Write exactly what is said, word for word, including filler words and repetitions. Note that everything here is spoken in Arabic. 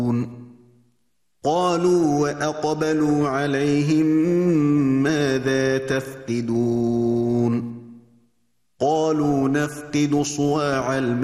قالوا وأقبلوا عليهم ماذا تفقدون قالوا نفقد صواع الملك